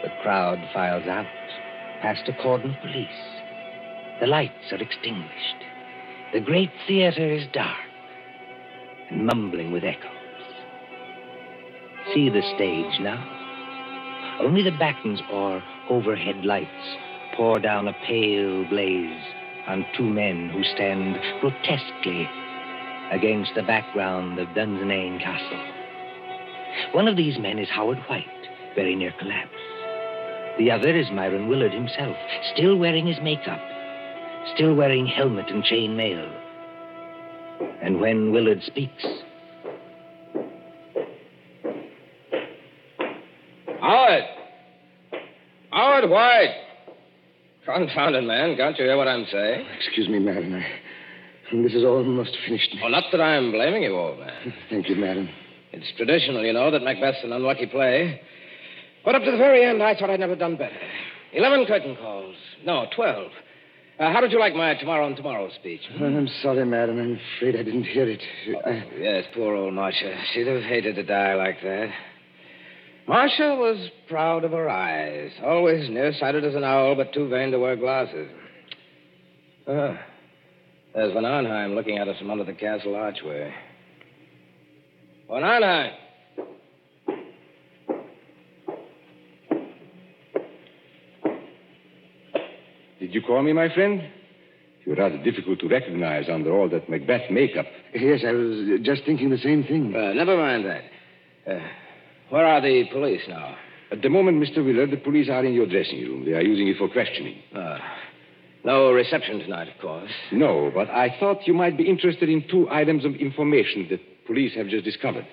The crowd files out, past a cordon of police. The lights are extinguished. The great theater is dark and mumbling with echoes. See the stage now. Only the battens or overhead lights pour down a pale blaze on two men who stand grotesquely against the background of Dunsinane Castle. One of these men is Howard White, very near collapse. The other is Myron Willard himself, still wearing his makeup, still wearing helmet and chain mail. And when Willard speaks... Howard White! Confounded man, can't you hear what I'm saying? Excuse me, madam. This is almost finished. Oh, not that I'm blaming you, old man. Thank you, madam. It's traditional, you know, that Macbeth's an unlucky play. But up to the very end, I thought I'd never done better. 11 curtain calls. No, 12. How did you like my tomorrow and tomorrow speech? Well, I'm sorry, madam. I'm afraid I didn't hear it. Yes, poor old Marcia. She'd have hated to die like that. Marcia was proud of her eyes. Always nearsighted as an owl, but too vain to wear glasses. There's Von Arnheim looking at us from under the castle archway. Von Arnheim! Did you call me, my friend? You're rather difficult to recognize under all that Macbeth makeup. Yes, I was just thinking the same thing. Never mind that. Where are the police now? At the moment, Mr. Willard, the police are in your dressing room. They are using it for questioning. No reception tonight, of course. No, but I thought you might be interested in 2 items of information that police have just discovered.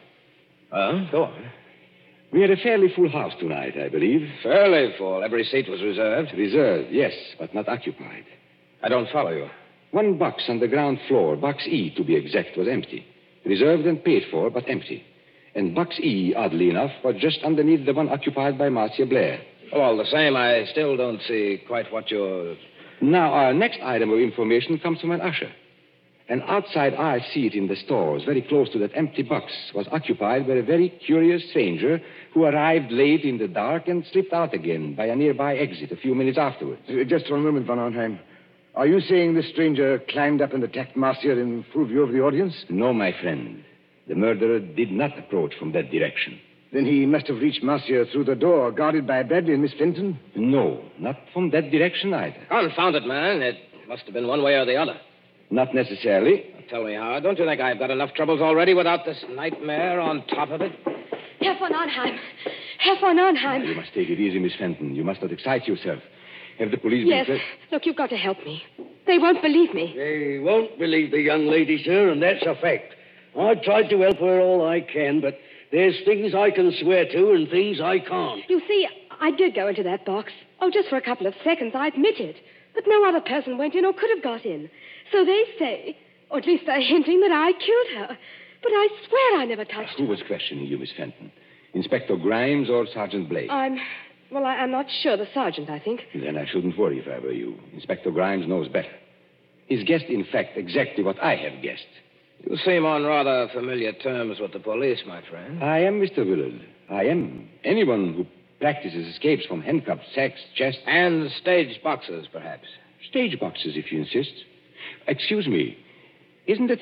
Go on. We had a fairly full house tonight, I believe. Fairly full. Every seat was reserved. Reserved, yes, but not occupied. I don't follow you. 1 box on the ground floor, box E to be exact, was empty. Reserved and paid for, but empty. And box E, oddly enough, was just underneath the one occupied by Marcia Blair. Well, all the same, I still don't see quite what you're... Now, our next item of information comes from an usher. An outside eye seat in the stores, very close to that empty box, was occupied by a very curious stranger who arrived late in the dark and slipped out again by a nearby exit a few minutes afterwards. Just one moment, Von Arnheim. Are you saying this stranger climbed up and attacked Marcia in full view of the audience? No, my friend. The murderer did not approach from that direction. Then he must have reached Marcia through the door, guarded by Bradley and Miss Fenton? No, not from that direction either. Confound it, man. It must have been one way or the other. Not necessarily. Tell me, Howard, don't you think I've got enough troubles already without this nightmare on top of it? Herr von Arnheim. Herr von Arnheim. Now, you must take it easy, Miss Fenton. You must not excite yourself. Have the police Yes. been... Look, you've got to help me. They won't believe me. They won't believe the young lady, sir, and that's a fact. I've tried to help her all I can, but there's things I can swear to and things I can't. You see, I did go into that box. Oh, just for a couple of seconds, I admit it. But no other person went in or could have got in. So they say, or at least they're hinting that I killed her. But I swear I never touched her. Who was questioning you, Miss Fenton? Inspector Grimes or Sergeant Blake? I'm not sure. The sergeant, I think. Then I shouldn't worry if I were you. Inspector Grimes knows better. He's guessed, in fact, exactly what I have guessed. You seem on rather familiar terms with the police, my friend. I am, Mr. Willard. I am. Anyone who practices escapes from handcuffs, sacks, chests... And stage boxes, perhaps. Stage boxes, if you insist. Excuse me. Isn't it